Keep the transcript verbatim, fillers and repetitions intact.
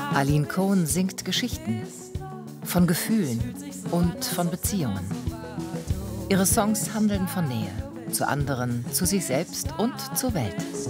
Aline Cohen singt Geschichten von Gefühlen und von Beziehungen. Ihre Songs handeln von Nähe zu anderen, zu sich selbst und zur Welt.